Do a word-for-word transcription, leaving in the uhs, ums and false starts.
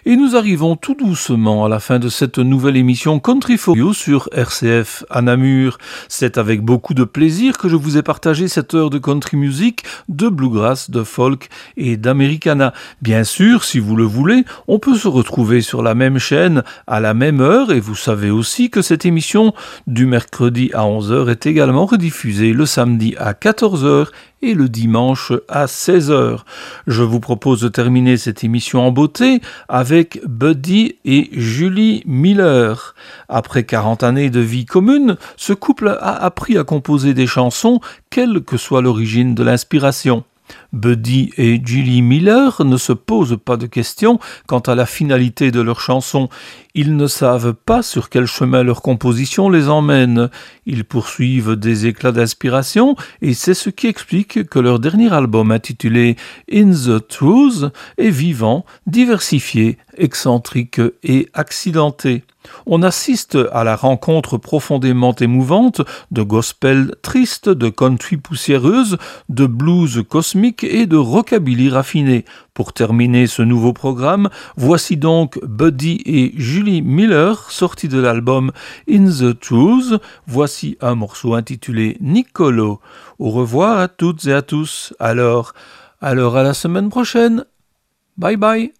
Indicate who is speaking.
Speaker 1: Et nous arrivons tout doucement à la fin de cette nouvelle émission Country for You sur R C F à Namur. C'est avec beaucoup de plaisir que je vous ai partagé cette heure de country music, de bluegrass, de folk et d'americana. Bien sûr, si vous le voulez, on peut se retrouver sur la même chaîne à la même heure et vous savez aussi que cette émission du mercredi à onze heures est également rediffusée le samedi à quatorze heures et le dimanche à seize heures. Je vous propose de terminer cette émission en beauté avec Buddy et Julie Miller. Après quarante années de vie commune, ce couple a appris à composer des chansons, quelle que soit l'origine de l'inspiration. Buddy et Julie Miller ne se posent pas de questions quant à la finalité de leurs chansons. Ils ne savent pas sur quel chemin leur composition les emmène. Ils poursuivent des éclats d'inspiration et c'est ce qui explique que leur dernier album intitulé In the Truth est vivant, diversifié, excentrique et accidenté. On assiste à la rencontre profondément émouvante de gospel triste, de country poussiéreuse, de blues cosmique et de rockabilly raffiné. Pour terminer ce nouveau programme, voici donc Buddy et Julie Miller, sortis de l'album In the Truth. Voici un morceau intitulé Nicolo. Au revoir à toutes et à tous. Alors, alors à la semaine prochaine. Bye bye.